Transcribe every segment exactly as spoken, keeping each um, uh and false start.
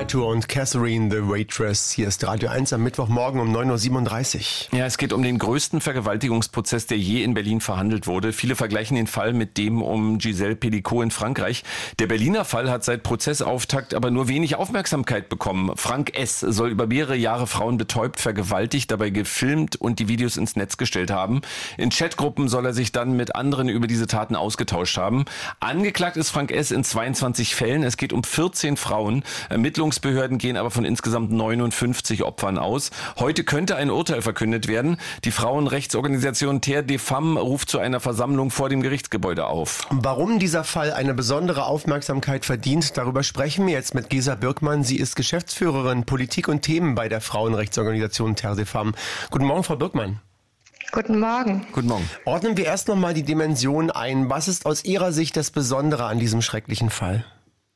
Fatu und Catherine the Waitress. Hier ist Radio eins am Mittwochmorgen um neun Uhr siebenunddreißig. Ja, es geht um den größten Vergewaltigungsprozess, der je in Berlin verhandelt wurde. Viele vergleichen den Fall mit dem um Gisèle Pelicot in Frankreich. Der Berliner Fall hat seit Prozessauftakt aber nur wenig Aufmerksamkeit bekommen. Frank S. soll über mehrere Jahre Frauen betäubt, vergewaltigt, dabei gefilmt und die Videos ins Netz gestellt haben. In Chatgruppen soll er sich dann mit anderen über diese Taten ausgetauscht haben. Angeklagt ist Frank S. in zweiundzwanzig Fällen. Es geht um vierzehn Frauen. Ermittlungsbehörden gehen aber von insgesamt neunundfünfzig Opfern aus. Heute könnte ein Urteil verkündet werden. Die Frauenrechtsorganisation Terre des Femmes ruft zu einer Versammlung vor dem Gerichtsgebäude auf. Warum dieser Fall eine besondere Aufmerksamkeit verdient, darüber sprechen wir jetzt mit Gesa Birkmann. Sie ist Geschäftsführerin Politik und Themen bei der Frauenrechtsorganisation Terre des Femmes. Guten Morgen, Frau Birkmann. Guten Morgen. Guten Morgen. Ordnen wir erst noch mal die Dimension ein. Was ist aus Ihrer Sicht das Besondere an diesem schrecklichen Fall?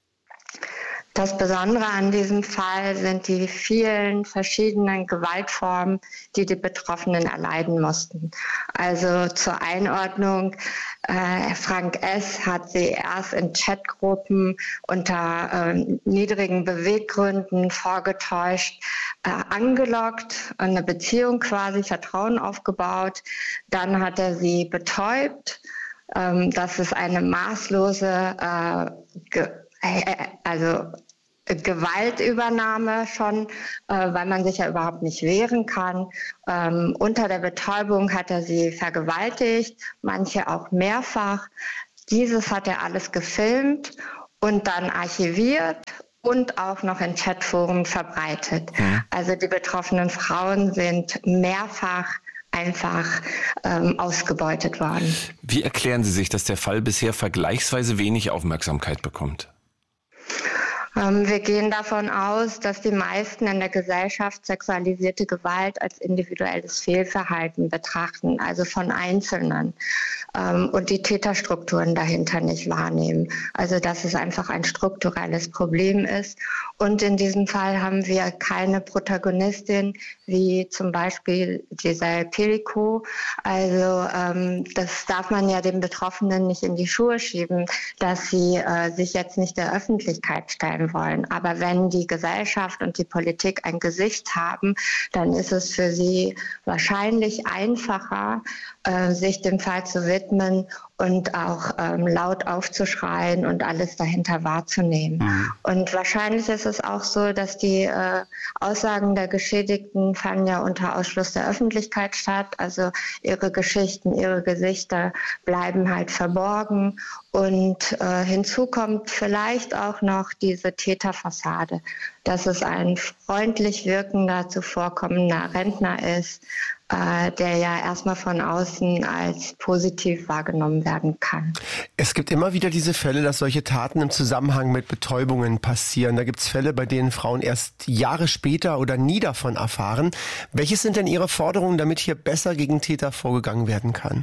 Das Besondere an diesem Fall sind die vielen verschiedenen Gewaltformen, die die Betroffenen erleiden mussten. Also zur Einordnung, äh, Frank S. hat sie erst in Chatgruppen unter äh, niedrigen Beweggründen vorgetäuscht, äh, angelockt, eine Beziehung quasi, Vertrauen aufgebaut. Dann hat er sie betäubt. Ähm, das ist eine maßlose, äh, ge- äh, also Gewaltübernahme schon, äh, weil man sich ja überhaupt nicht wehren kann. Ähm, unter der Betäubung hat er sie vergewaltigt, manche auch mehrfach. Dieses hat er alles gefilmt und dann archiviert und auch noch in Chatforen verbreitet. Mhm. Also die betroffenen Frauen sind mehrfach einfach ähm, ausgebeutet worden. Wie erklären Sie sich, dass der Fall bisher vergleichsweise wenig Aufmerksamkeit bekommt? Wir gehen davon aus, dass die meisten in der Gesellschaft sexualisierte Gewalt als individuelles Fehlverhalten betrachten, also von Einzelnen, und die Täterstrukturen dahinter nicht wahrnehmen. Also dass es einfach ein strukturelles Problem ist. Und in diesem Fall haben wir keine Protagonistin wie zum Beispiel Gisèle Pelicot. Also ähm, das darf man ja den Betroffenen nicht in die Schuhe schieben, dass sie äh, sich jetzt nicht der Öffentlichkeit stellen wollen. Aber wenn die Gesellschaft und die Politik ein Gesicht haben, dann ist es für sie wahrscheinlich einfacher, äh, sich dem Fall zu widmen und auch ähm, laut aufzuschreien und alles dahinter wahrzunehmen. Mhm. Und wahrscheinlich ist es auch so, dass die äh, Aussagen der Geschädigten fanden ja unter Ausschluss der Öffentlichkeit statt. Also ihre Geschichten, ihre Gesichter bleiben halt verborgen. Und äh, hinzu kommt vielleicht auch noch diese Täterfassade, dass es ein freundlich wirkender, zuvorkommender Rentner ist, äh, der ja erstmal von außen als positiv wahrgenommen werden kann. Es gibt immer wieder diese Fälle, dass solche Taten im Zusammenhang mit Betäubungen passieren. Da gibt es Fälle, bei denen Frauen erst Jahre später oder nie davon erfahren. Welches sind denn Ihre Forderungen, damit hier besser gegen Täter vorgegangen werden kann?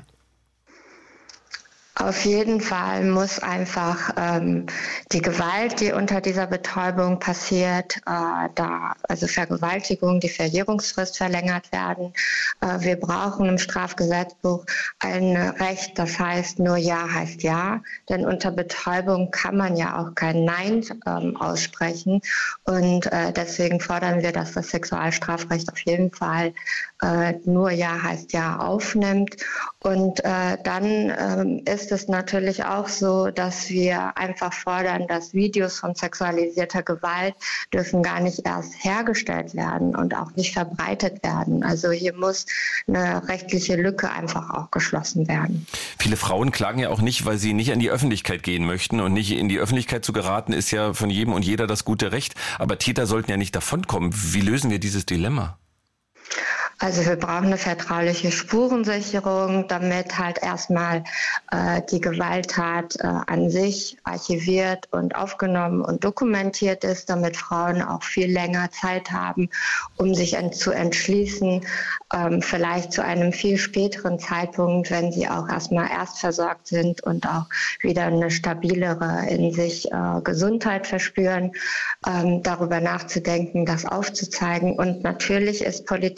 Auf jeden Fall muss einfach ähm, die Gewalt, die unter dieser Betäubung passiert, äh, da also Vergewaltigung, die Verjährungsfrist verlängert werden. Äh, wir brauchen im Strafgesetzbuch ein Recht, das heißt nur Ja heißt Ja, denn unter Betäubung kann man ja auch kein Nein ähm, aussprechen und äh, deswegen fordern wir, dass das Sexualstrafrecht auf jeden Fall äh, nur Ja heißt Ja aufnimmt und äh, dann ähm, ist es natürlich auch so, dass wir einfach fordern, dass Videos von sexualisierter Gewalt dürfen gar nicht erst hergestellt werden und auch nicht verbreitet werden. Also hier muss eine rechtliche Lücke einfach auch geschlossen werden. Viele Frauen klagen ja auch nicht, weil sie nicht an die Öffentlichkeit gehen möchten und nicht in die Öffentlichkeit zu geraten, ist ja von jedem und jeder das gute Recht. Aber Täter sollten ja nicht davonkommen. Wie lösen wir dieses Dilemma? Also wir brauchen eine vertrauliche Spurensicherung, damit halt erstmal äh, die Gewalttat äh, an sich archiviert und aufgenommen und dokumentiert ist, damit Frauen auch viel länger Zeit haben, um sich ent- zu entschließen, ähm, vielleicht zu einem viel späteren Zeitpunkt, wenn sie auch erstmal erstversorgt sind und auch wieder eine stabilere in sich äh, Gesundheit verspüren, ähm, darüber nachzudenken, das aufzuzeigen. Und natürlich ist Politik und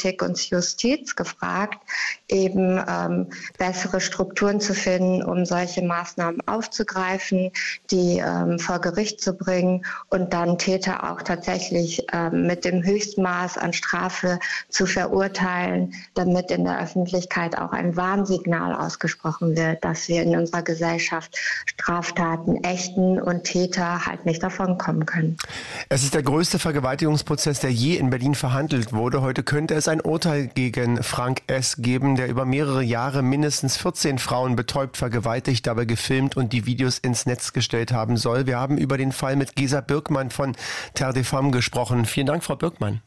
Justiz gefragt, eben ähm, bessere Strukturen zu finden, um solche Maßnahmen aufzugreifen, die ähm, vor Gericht zu bringen und dann Täter auch tatsächlich ähm, mit dem Höchstmaß an Strafe zu verurteilen, damit in der Öffentlichkeit auch ein Warnsignal ausgesprochen wird, dass wir in unserer Gesellschaft Straftaten ächten und Täter halt nicht davon kommen können. Es ist der größte Vergewaltigungsprozess, der je in Berlin verhandelt wurde. Heute könnte es ein Urteil gegen Frank S. geben, der über mehrere Jahre mindestens vierzehn Frauen betäubt, vergewaltigt, dabei gefilmt und die Videos ins Netz gestellt haben soll. Wir haben über den Fall mit Gesa Birkmann von Terre des Femmes gesprochen. Vielen Dank, Frau Birkmann.